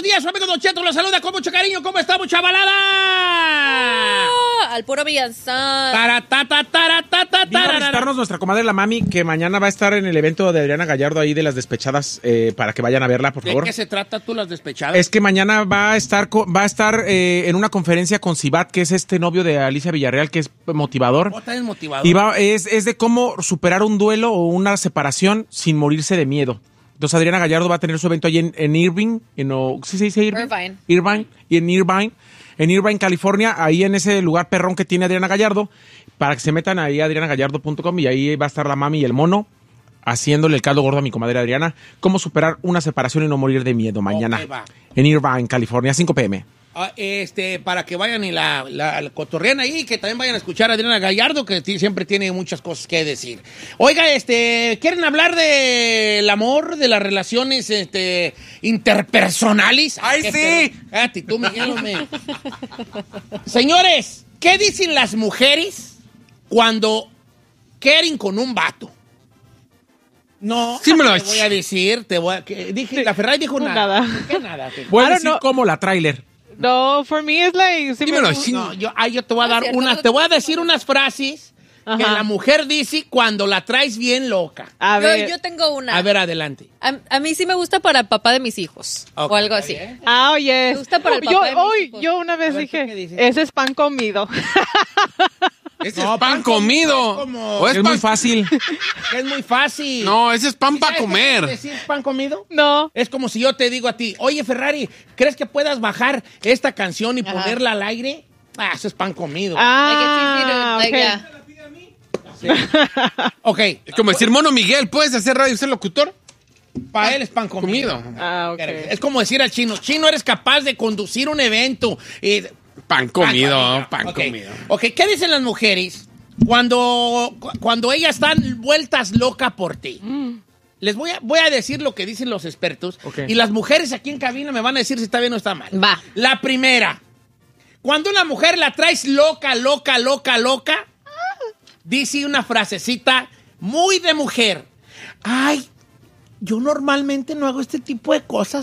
días, su amigo Don Cheto lo saluda con mucho cariño. ¿Cómo estamos, chavalada? Al puro villanzón. Vino a visitarnos nuestra comadre la Mami, que mañana va a estar en el evento de Adriana Gallardo ahí de las despechadas, para que vayan a verla, por favor. ¿De qué se trata tú, las despechadas? Es que mañana va a estar en una conferencia con Sibat, que es este novio de Alicia Villarreal, que es motivador. ¿Cómo es motivador? Y es de cómo superar un duelo o una separación sin morirse de miedo. Entonces Adriana Gallardo va a tener su evento allí en Irving, ¿sí se dice Irving? En Irvine, California, ahí en ese lugar perrón que tiene Adriana Gallardo, para que se metan ahí a adrianagallardo.com y ahí va a estar la Mami y el mono haciéndole el caldo gordo a mi comadre Adriana, cómo superar una separación y no morir de miedo mañana en Irvine, California, 5 p.m. Para que vayan y la cotorrean ahí, que también vayan a escuchar a Adriana Gallardo, que siempre tiene muchas cosas que decir. Oiga, ¿quieren hablar del amor, de las relaciones interpersonales? ¡Ay, sí! Cállate, tú, Miguel. Señores, ¿qué dicen las mujeres cuando quieren con un vato? No, sí me lo te voy a decir, la Ferrari dijo nada. ¿Qué nada? Voy a decir como la tráiler. No, for me it's like... yo te voy a dar te voy a decir unas frases que la mujer dice cuando la traes bien loca. A ver. Yo tengo una. A ver, adelante. A mí sí me gusta para el papá de mis hijos. Okay, o algo así. Ah, oye. Me gusta para el papá de mis hijos. Yo una vez dije, ese es pan comido. Ese es pan comido. Es muy fácil. Es muy fácil. No, ese es pan para comer. ¿Quieres decir pan comido? No. Es como si yo te digo a ti, oye, Ferrari, ¿crees que puedas bajar esta canción y ponerla al aire? Eso es pan comido. Sí. Ok. Es como decir, Mono Miguel, ¿puedes hacer radio y ser locutor? Para él es pan comido. Ok. Es como decir al chino, eres capaz de conducir un evento. Pan comido. Ok, ¿qué dicen las mujeres cuando ellas están vueltas locas por ti? Les voy a decir lo que dicen los expertos. Y las mujeres aquí en cabina me van a decir si está bien o está mal. Va. La primera, cuando una mujer la traes loca, dice una frasecita muy de mujer. Ay, yo normalmente no hago este tipo de cosas.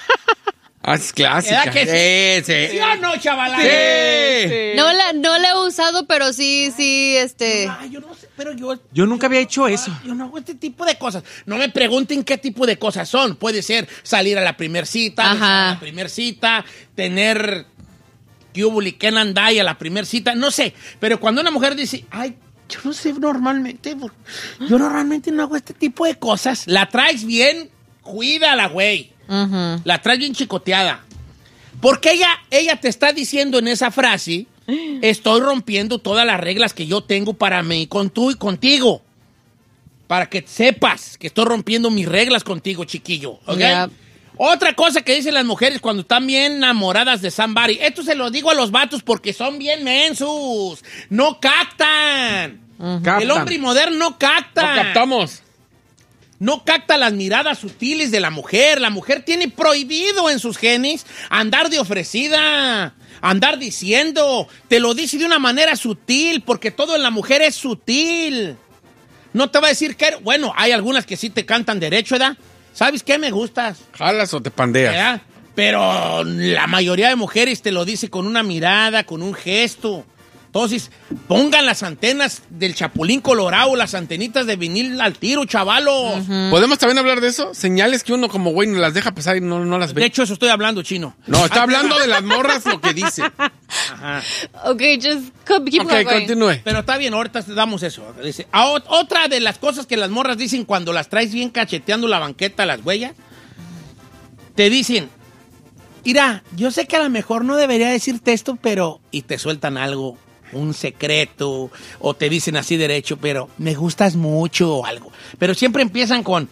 Es clásica. ¿Verdad que sí? Sí. ¿Sí o no, chaval? Sí. No la he usado, pero sí, Ay, yo no sé, pero Yo nunca había hecho eso. Yo no hago este tipo de cosas. No me pregunten qué tipo de cosas son. Puede ser salir a la primer cita, besar a la primer cita, tener que andai a la primer cita, no sé. Pero cuando una mujer dice, ay, yo no sé yo normalmente no hago este tipo de cosas, la traes bien, cuídala, güey. La traes bien chicoteada. Porque ella te está diciendo en esa frase, estoy rompiendo todas las reglas que yo tengo para mí, con tú y contigo. Para que sepas que estoy rompiendo mis reglas contigo, chiquillo. ¿Ok? Yeah. Otra cosa que dicen las mujeres cuando están bien enamoradas de somebody. Esto se lo digo a los vatos porque son bien mensos. No captan. El hombre moderno no capta. No captamos. No capta las miradas sutiles de la mujer. La mujer tiene prohibido en sus genes andar de ofrecida, andar diciendo. Te lo dice de una manera sutil, porque todo en la mujer es sutil. No te va a decir que... Bueno, hay algunas que sí te cantan derecho, ¿verdad? ¿Sabes qué? Me gustas. ¿Jalas o te pandeas? ¿Verdad? Pero la mayoría de mujeres te lo dice con una mirada, con un gesto. Entonces, pongan las antenas del Chapulín Colorado, las antenitas de vinil al tiro, chavalos. ¿Podemos también hablar de eso? Señales que uno como güey no las deja pasar y no las ve. De hecho, eso estoy hablando, chino. No, está hablando de las morras lo que dice. Ajá. Ok, just keep going. Continúe. Pero está bien, ahorita te damos eso. Dice, otra de las cosas que las morras dicen cuando las traes bien cacheteando la banqueta, las huellas, te dicen, mira, yo sé que a lo mejor no debería decirte esto, pero... Y te sueltan algo, un secreto, o te dicen así derecho, pero me gustas mucho o algo. Pero siempre empiezan con,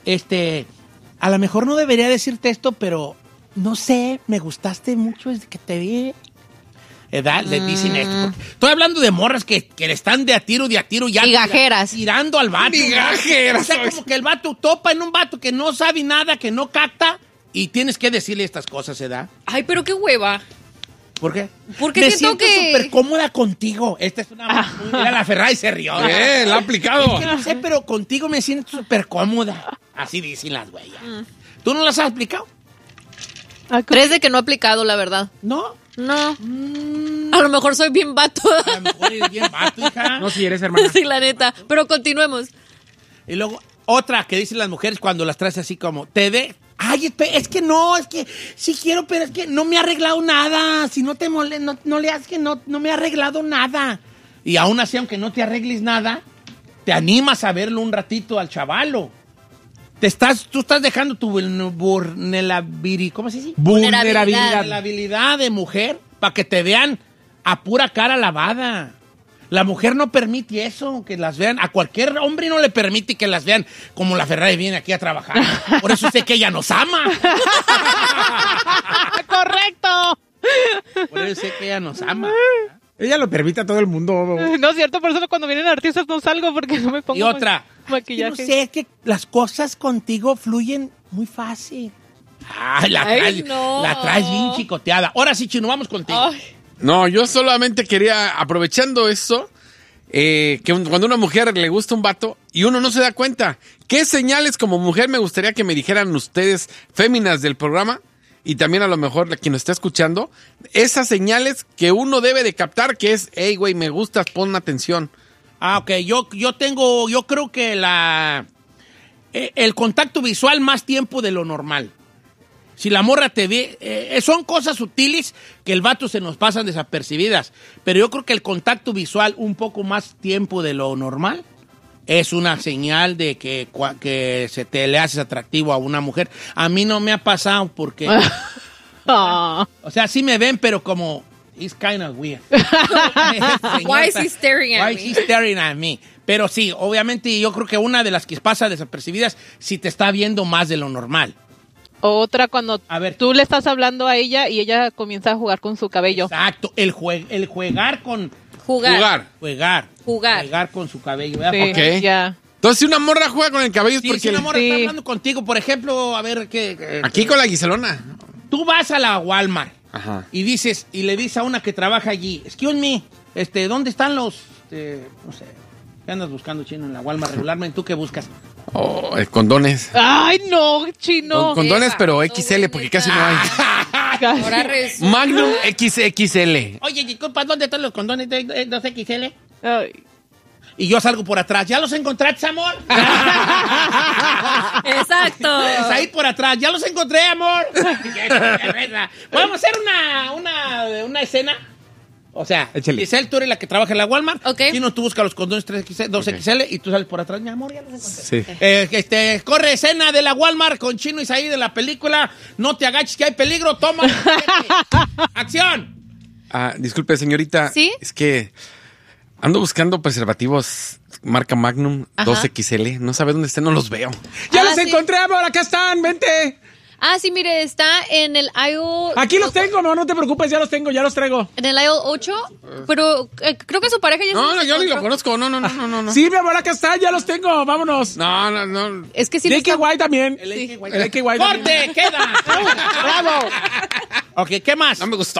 a lo mejor no debería decirte esto, pero no sé, me gustaste mucho desde que te vi. ¿Verdad? Les dicen esto. Estoy hablando de morras que le están de a tiro ya. Migajeras. Tirando al vato. Migajeras. O sea, como que el vato topa en un vato que no sabe nada, que no capta, y tienes que decirle estas cosas, ¿verdad? Ay, pero qué hueva. ¿Por qué? Porque me siento siento que... súper cómoda contigo. Esta es una... Mira, la Ferrari se rió. La ha aplicado. Es que no sé, pero contigo me siento súper cómoda. Así dicen las güeyes. ¿Tú no las has explicado? 3 de que no he aplicado, la verdad. ¿No? No. A lo mejor soy bien vato. A lo mejor eres bien vato, hija. No, si eres hermana. Sí, la neta. Pero continuemos. Y luego, otra que dicen las mujeres cuando las traes así como, ay, es que no, es que sí quiero, pero es que no me ha arreglado nada. Si no te molesta, no le hagas que no me ha arreglado nada. Y aún así, aunque no te arregles nada, te animas a verlo un ratito al chavalo. Tú estás dejando tu vulnerabilidad, ¿cómo se dice? Vulnerabilidad de mujer para que te vean a pura cara lavada. La mujer no permite eso, que las vean. A cualquier hombre no le permite que las vean como la Ferrari viene aquí a trabajar. Por eso sé que ella nos ama. ¡Correcto! Por eso sé que ella nos ama. Ella lo permite a todo el mundo. No es cierto, por eso cuando vienen artistas no salgo porque no me pongo Y otra, maquillaje. no sé, es que las cosas contigo fluyen muy fácil. Ay, la traes bien chicoteada. Ahora sí, Chino, vamos contigo. Ay. No, yo solamente quería, aprovechando eso, que cuando a una mujer le gusta un vato y uno no se da cuenta, ¿qué señales como mujer me gustaría que me dijeran ustedes, féminas del programa, y también a lo mejor quien nos está escuchando, esas señales que uno debe de captar, que es, hey, güey, me gustas, pon atención? Ok, yo creo que el contacto visual más tiempo de lo normal. Si la morra te ve, son cosas sutiles que el vato se nos pasan desapercibidas, pero yo creo que el contacto visual un poco más tiempo de lo normal es una señal de que se te le haces atractivo a una mujer. A mí no me ha pasado porque... O sea, sí me ven, pero como... It's kind of weird. Why is he staring at me? Why is he staring at me? Pero sí, obviamente yo creo que una de las que pasa desapercibidas si te está viendo más de lo normal. Otra cuando tú le estás hablando a ella y ella comienza a jugar con su cabello. Exacto, el jugar con... Jugar con su cabello. Sí, okay. Ya. Entonces, si una morra juega con el cabello es Sí, porque... si una morra está hablando contigo, por ejemplo, a ver qué... Aquí con la Giselona. Tú vas a la Walmart. Ajá. Y le dices a una que trabaja allí, excuse me, ¿dónde están los, no sé, qué andas buscando, Chino, en la Walmart regularmente? ¿Tú qué buscas? Oh, condones. ¡Ay, no, Chino! Condones, pero XL, porque casi no hay. Ahora resulta. Magnum XXL. Oye, disculpa, ¿dónde están los condones de 2XL? Ay. Y yo salgo por atrás, ¿ya los encontraste, amor? Exacto. Pues ahí por atrás, ¿ya los encontré, amor? Vamos a hacer una escena. O sea, Giselle, tú eres la que trabaja en la Walmart. Ok. Si no, tú buscas los condones 3XL, 2XL y tú sales por atrás. Mi amor, ya los encontré. Sí. Corre escena de la Walmart con Chino y Isaí de la película. No te agaches que hay peligro, toma. ¡Acción! Disculpe, señorita. ¿Sí? Es que ando buscando preservativos marca Magnum 2XL. No sabe dónde estén, no los veo. ¡Ya los encontré, amor! ¡Acá están! ¡Vente! Sí, mire, está en el aisle... Aquí los tengo, no te preocupes, ya los tengo, ya los traigo. En el aisle 8, pero creo que su pareja ya No, yo ni lo conozco, no. Sí, mi amor, acá están, ya los tengo, vámonos. No. Es que sí. AKY también. El AKY también. ¡Corte! ¡Queda! ¡Bravo! Ok, ¿qué más? No me gustó.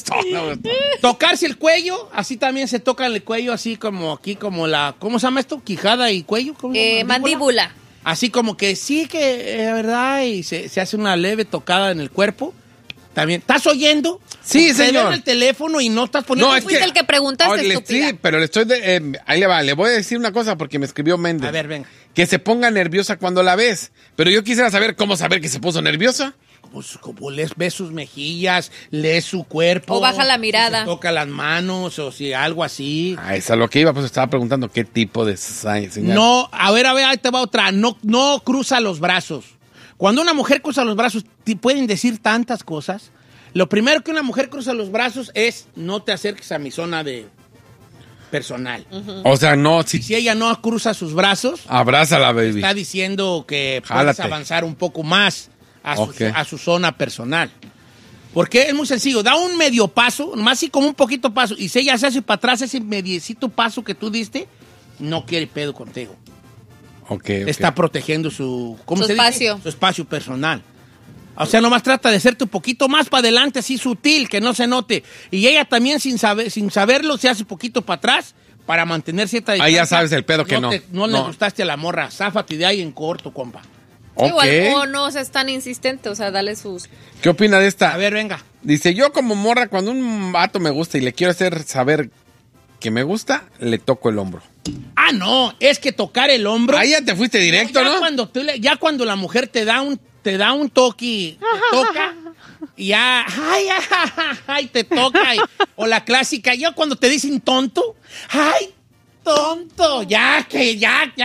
Tocarse el cuello, así también se toca el cuello, así como aquí, como la... ¿Cómo se llama esto? ¿Quijada y cuello? ¿Cómo se llama? Mandíbula. Así como que sí que, ¿verdad? Y se hace una leve tocada en el cuerpo. También, ¿estás oyendo? Sí, Te señor. ven el teléfono y no estás poniendo... No, es Fuiste el que preguntaste, estúpida. Sí, pero le estoy... ahí le va, le voy a decir una cosa porque me escribió Méndez. A ver, venga. Que se ponga nerviosa cuando la ves. Pero yo quisiera saber cómo saber que se puso nerviosa. Pues como ves sus mejillas, lees su cuerpo. O baja la mirada. Si se toca las manos o si algo así. Esa es lo que iba, pues estaba preguntando qué tipo de señal. No, a ver, ahí te va otra. No cruza los brazos. Cuando una mujer cruza los brazos, pueden decir tantas cosas. Lo primero que una mujer cruza los brazos es no te acerques a mi zona de personal. O sea, no, Y si ella no cruza sus brazos, abrázala, baby. está diciendo que puedes Jálate. avanzar un poco más a su zona personal. Porque es muy sencillo, da un medio paso, más así como un poquito paso, y si ella se hace para atrás ese mediecito paso que tú diste, no quiere pedo contigo. Okay. Está protegiendo su espacio. Su espacio personal. O sea, nomás trata de hacerte un poquito más para adelante, así sutil, que no se note. Y ella también, sin saberlo, se hace un poquito para atrás para mantener cierta distancia. Ahí ya sabes el pedo que no. No le gustaste a la morra. Záfate de ahí en corto, compa. Ok. Igual, o no seas tan insistente, o sea, dale sus... ¿Qué opina de esta? A ver, venga. Dice, yo como morra, cuando un vato me gusta y le quiero hacer saber que me gusta, le toco el hombro. Ah, no, es que tocar el hombro... Ahí ya te fuiste directo, ya ¿no? Ya cuando la mujer te da un toque, te toca, y ya, ay, te toca. O la clásica, ya cuando te dicen tonto, ay, tonto, ya. Green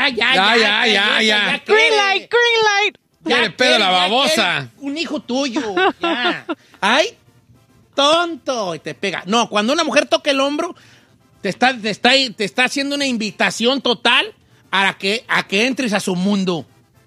light. Ya le pedo la babosa. Un hijo tuyo, ya. Ay, tonto, y te pega. No, cuando una mujer toca el hombro, te está haciendo una invitación total a que entres a su mundo.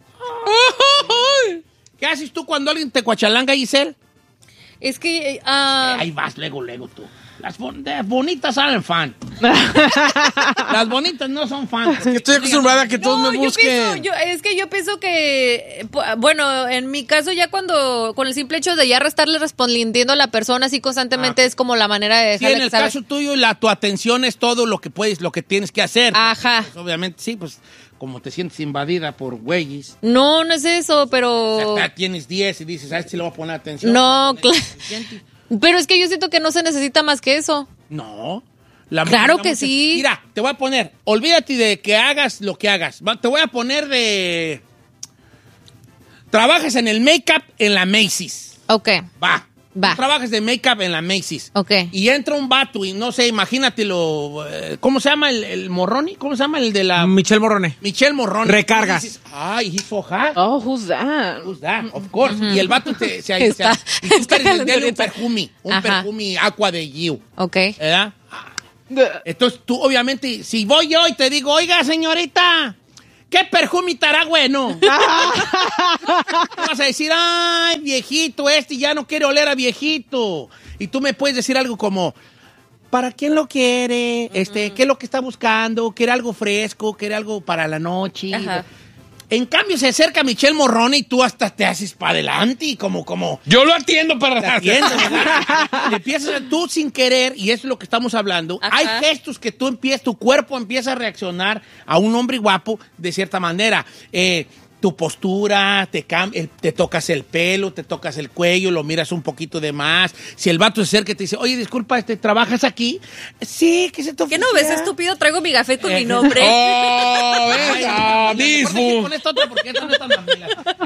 ¿Qué haces tú cuando alguien te cuachalanga, Giselle? Es que... Ahí vas, luego tú. Las bonitas salen fan. Las bonitas no son fan. Estoy acostumbrada a que todos me busquen. Yo pienso que, bueno, en mi caso ya cuando, con el simple hecho de ya estarle respondiendo a la persona así constantemente es como la manera de Sí, dejarle en el que sabe. caso tuyo, tu atención es todo lo que tienes que hacer. Ajá. Pues, obviamente, sí, pues, como te sientes invadida por güeyes. No es eso, O pero... sea, tienes 10 y dices, a este le voy a poner atención. No, claro. Pero es que yo siento que no se necesita más que eso. No. Claro que sí. Mira, te voy a poner, olvídate de que hagas lo que hagas. Te voy a poner trabajas en el make-up en la Macy's. Ok. Va. Va. Tú trabajas de make-up en la Macy's. Ok. Y entra un vato y no sé, imagínatelo. ¿Cómo se llama el Morroni? ¿Cómo se llama el de la...? Michelle Morrone. Michelle Morroni. Recargas. Y dices, ay, he's so hot. Oh, who's that? Who's that? Of course. Y el vato y tú Está quieres venderle un calenturienta. perfume aqua de You. Ok. ¿Verdad? Entonces tú, obviamente, si voy yo y te digo, oiga, señorita, ¿qué perfume estará bueno? Tú vas a decir, ay, viejito, ya no quiere oler a viejito. Y tú me puedes decir algo como, ¿para quién lo quiere? ¿Qué es lo que está buscando? ¿Quiere algo fresco? ¿Quiere algo para la noche? Ajá. En cambio, se acerca Michelle Morrone y tú hasta te haces para adelante y como... Yo lo atiendo para... Te atiendes, ¿verdad? Le empiezas tú sin querer, y eso es lo que estamos hablando. Ajá. Hay gestos que tu cuerpo empieza a reaccionar a un hombre guapo de cierta manera. Tu postura, te tocas el pelo, te tocas el cuello, lo miras un poquito de más. Si el vato se acerca y te dice, oye, disculpa, ¿trabajas aquí? Sí, ¿qué se te ¿Qué no ves, estúpido? Traigo mi gafet con mi nombre. ¡Oh, ves! ¡Disfu! Con esto otro, porque esto no es tan mamila.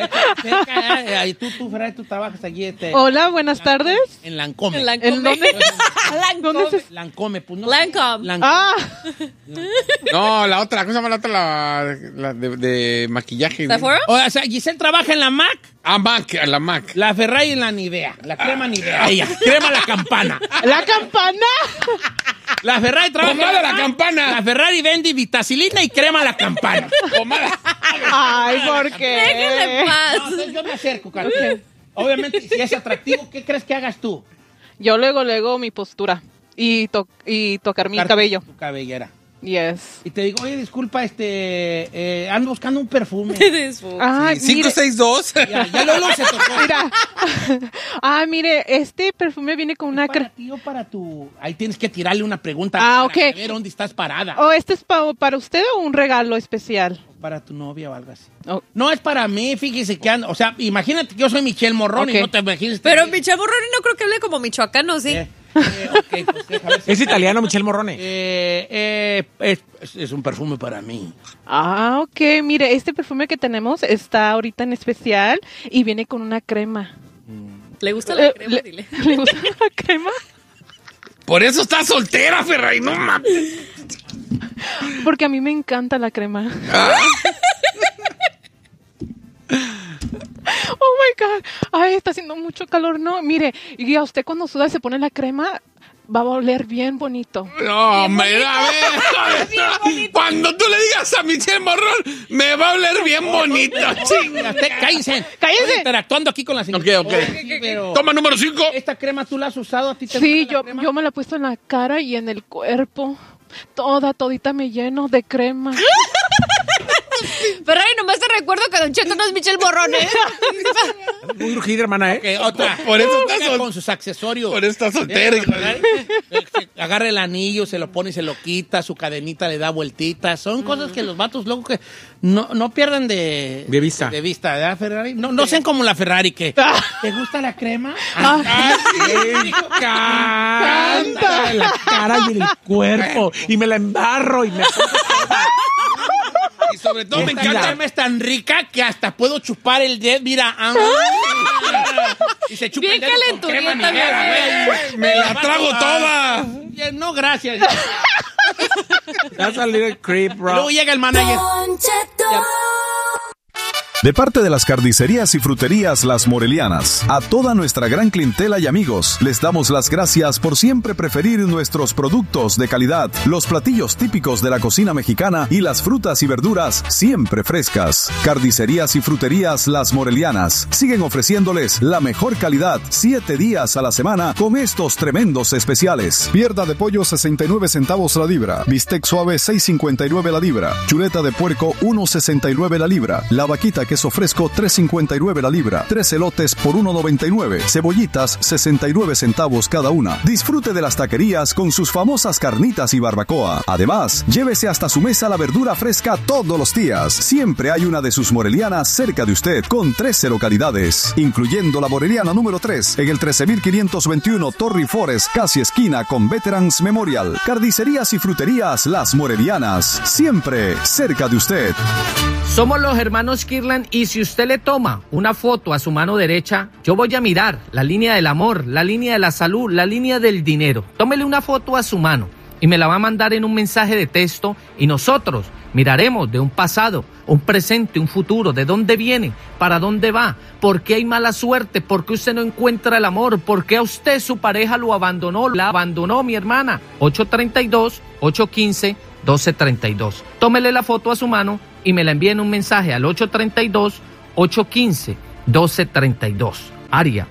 Tú, Ferrari, tú trabajas allí. Hola, buenas tardes. En Lancome. ¿En dónde? ¿Dónde se...? Lancome, pues no. Lancome. Ah, No, la otra, ¿cómo se llama la otra? La de maquillaje. ¿Sephora? O sea, Giselle trabaja en la MAC, La Mac. la Ferrari en la Nivea, la crema Nivea. Ella, crema la campana. ¿la campana? La Ferrari trabaja Pomada en la MAC, campana. La Ferrari vende vitacilina y crema la campana. Pomada. Ay, ¿por Déjenle qué? paz. No, entonces yo me acerco, Carlos. Obviamente, si es atractivo, ¿qué crees que hagas tú? Yo luego mi postura y tocar mi cabello. Tu cabellera. Yes. Y te digo, oye, disculpa, ando buscando un perfume. Ay, mire, 562. Ya Lolo se tocó. mira. Ay, mire, este perfume viene con una... ¿Para ti o para tu...? Ahí tienes que tirarle una pregunta Ah, para ok. ver dónde estás parada. ¿O este es para usted o un regalo especial? Para tu novia o algo así. Oh. No es para mí, fíjese que ando... O sea, imagínate que yo soy Michelle Morrone Ok. y no te imagines... Pero Michelle Morrone no creo que hable como michoacano, ¿sí? Ok, pues deja ver si- Es italiano, Michelle Morrone. es un perfume para mí. Ah, ok. Mire, este perfume que tenemos está ahorita en especial y viene con una crema. ¿Le gusta la crema? Dile. ¿Le gusta la crema? Por eso estás soltera, Ferrari, no mames. Porque a mí me encanta la crema. Oh my God. Ay, está haciendo mucho calor. No, mire, y a usted cuando suda y se pone la crema, va a oler bien bonito. No, a ver. Cuando tú le digas a Michelle Morrón, me va a oler bien bonito. Chinga. Cállense. Cállense. Estoy interactuando aquí con la señora. Ok. Sí, pero- Toma número 5. ¿Esta crema tú la has usado? ¿A ti te Sí, gusta la yo crema? me la he puesto en la cara y en el cuerpo. Todita me lleno de crema. Ferrari, nomás te recuerdo que Don Cheto no es Michelle Morrone. Muy urgida, hermana, ¿eh? Okay, otra. Por eso Venga con sus accesorios. Por eso está soltero. Agarra el anillo, se lo pone y se lo quita, su cadenita le da vueltitas. Son cosas que los vatos luego que no pierden de vista. De vista, ¿verdad, Ferrari? No sean como la Ferrari que... ¿Te gusta la crema? Me encanta la cara y el cuerpo. Y me la embarro y me... Y sobre todo me encanta. La crema es tan rica que hasta puedo chupar el dedo. Mira. Y se chupa bien el dedo con crema minera, güey. Me la trago toda. No, gracias. That's a little creep, bro. Luego llega el manager. De parte de las carnicerías y fruterías Las Morelianas, a toda nuestra gran clientela y amigos, les damos las gracias por siempre preferir nuestros productos de calidad, los platillos típicos de la cocina mexicana y las frutas y verduras siempre frescas. Carnicerías y fruterías Las Morelianas siguen ofreciéndoles la mejor calidad 7 días a la semana con estos tremendos especiales. Pierna de pollo 69 centavos la libra, bistec suave 6.59 la libra, chuleta de puerco 1.69 la libra, la vaquita queso fresco 3.59 la libra, 3 elotes por 1.99, cebollitas 69 centavos cada una. Disfrute de las taquerías con sus famosas carnitas y barbacoa. Además, llévese hasta su mesa la verdura fresca todos los días. Siempre hay una de sus morelianas cerca de usted con 13 localidades, incluyendo la Moreliana número 3 en el 13.521 Torrey Forest, casi esquina con Veterans Memorial. Carnicerías y fruterías Las Morelianas, siempre cerca de usted. Somos los hermanos Kirlan y si usted le toma una foto a su mano derecha, yo voy a mirar la línea del amor, la línea de la salud, la línea del dinero. Tómele una foto a su mano y me la va a mandar en un mensaje de texto y nosotros miraremos de un pasado, un presente, un futuro, de dónde viene, para dónde va, por qué hay mala suerte, por qué usted no encuentra el amor, por qué a usted su pareja lo abandonó, la abandonó mi hermana. 832-815-1232. Tómele la foto a su mano y me la envíe en un mensaje al 832-815-1232. Área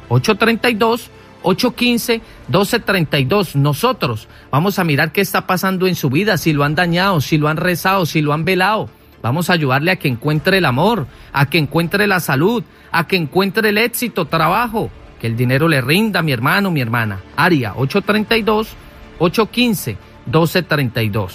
832-815-1232. Nosotros vamos a mirar qué está pasando en su vida, si lo han dañado, si lo han rezado, si lo han velado. Vamos a ayudarle a que encuentre el amor, a que encuentre la salud, a que encuentre el éxito, trabajo, que el dinero le rinda, mi hermano, mi hermana. Área 832-815-1232.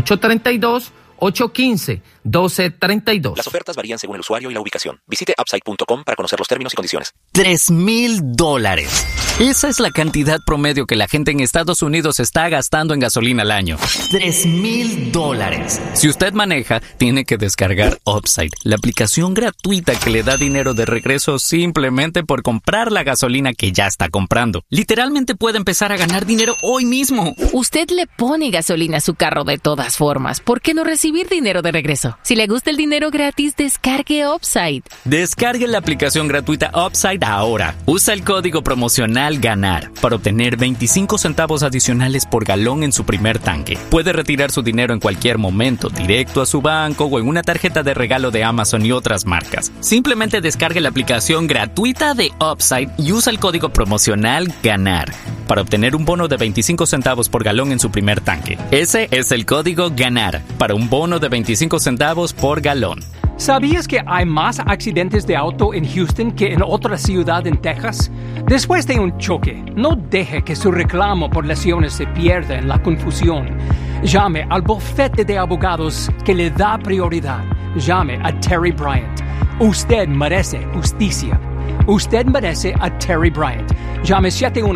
832-815-1232. Las ofertas varían según el usuario y la ubicación. Visite Upside.com para conocer los términos y condiciones. $3,000. Esa es la cantidad promedio que la gente en Estados Unidos está gastando en gasolina al año. $3,000. Si usted maneja, tiene que descargar Upside, la aplicación gratuita que le da dinero de regreso simplemente por comprar la gasolina que ya está comprando. Literalmente puede empezar a ganar dinero hoy mismo. Usted le pone gasolina a su carro de todas formas. ¿Por qué no recibir dinero de regreso? Si le gusta el dinero gratis, descargue Upside. Descargue la aplicación gratuita Upside ahora. Usa el código promocional GANAR para obtener 25 centavos adicionales por galón en su primer tanque. Puede retirar su dinero en cualquier momento, directo a su banco o en una tarjeta de regalo de Amazon y otras marcas. Simplemente descargue la aplicación gratuita de Upside y usa el código promocional GANAR para obtener un bono de 25 centavos por galón en su primer tanque. Ese es el código GANAR para un bono de 25 centavos por galón. ¿Sabías que hay más accidentes de auto en Houston que en otra ciudad en Texas? Después de un choque, no deje que su reclamo por lesiones se pierda en la confusión. Llame al bufete de abogados que le da prioridad. Llame a Terry Bryant. Usted merece justicia. Usted merece a Terry Bryant. Llame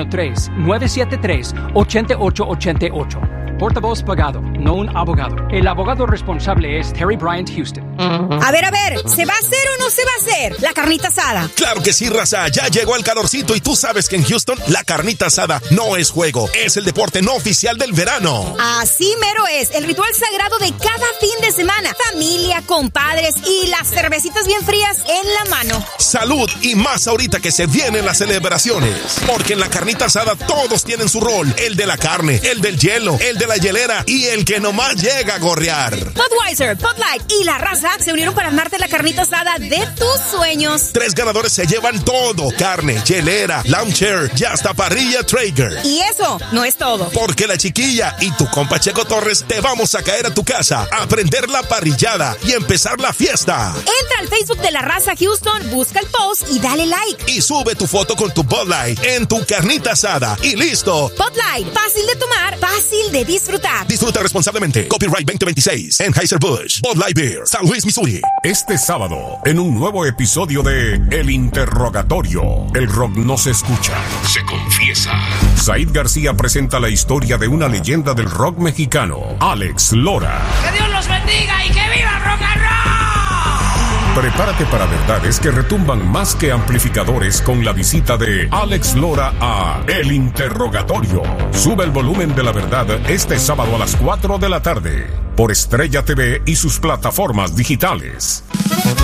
713-973-8888. Portavoz pagado, no un abogado. El abogado responsable es Terry Bryant Houston. A ver, ¿se va a hacer o no se va a hacer la carnita asada? Claro que sí, raza, ya llegó el calorcito y tú sabes que en Houston la carnita asada no es juego, es el deporte no oficial del verano. Así mero es, el ritual sagrado de cada fin de semana. Familia, compadres y las cervecitas bien frías en la mano. Salud y más ahorita que se vienen las celebraciones, porque en la carnita asada todos tienen su rol, el de la carne, el del hielo, el de la hielera y el que nomás llega a gorrear. Budweiser, Bud Light y La Raza se unieron para armarte la carnita asada de tus sueños. 3 ganadores se llevan todo: carne, hielera, lounge chair y hasta parrilla Traeger. Y eso no es todo. Porque la chiquilla y tu compa Checo Torres te vamos a caer a tu casa, a prender la parrillada y empezar la fiesta. Entra al Facebook de La Raza Houston, busca el post y dale like. Y sube tu foto con tu Bud Light en tu carnita asada y listo. Bud Light, fácil de tomar, fácil de disfrutar. Disfruta responsablemente. Copyright 2026. Anheuser-Busch. Bud Light Beer. San Luis, Missouri. Este sábado, en un nuevo episodio de El Interrogatorio, el rock no se escucha, se confiesa. Said García presenta la historia de una leyenda del rock mexicano, Alex Lora. ¡Que Dios los bendiga y que viva rock and roll! Prepárate para verdades que retumban más que amplificadores con la visita de Alex Lora a El Interrogatorio. Sube el volumen de la verdad este sábado a las 4 de la tarde por Estrella TV y sus plataformas digitales.